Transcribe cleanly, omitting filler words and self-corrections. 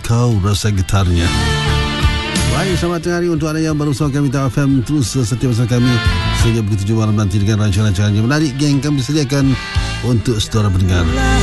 kau rasa getarnya. Baik, selamat tengah hari untuk anda yang baru bersama kami Tau FM. Terus setia bersama kami sehingga begitu jumpa malam nanti dengan rancangan-rancangan yang menarik yang kami sediakan untuk saudara pendengar.